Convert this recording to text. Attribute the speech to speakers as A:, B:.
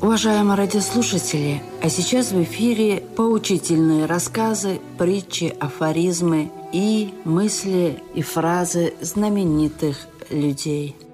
A: Уважаемые радиослушатели, а сейчас в эфире поучительные рассказы, притчи, афоризмы и мысли и фразы знаменитых людей.